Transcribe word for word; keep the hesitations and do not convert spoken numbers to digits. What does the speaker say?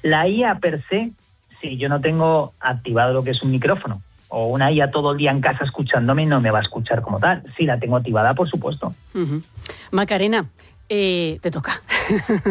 La I A per se, si yo no tengo activado lo que es un micrófono, o una I A todo el día en casa escuchándome, no me va a escuchar como tal. Si la tengo activada, por supuesto. Uh-huh. Macarena, eh, te toca.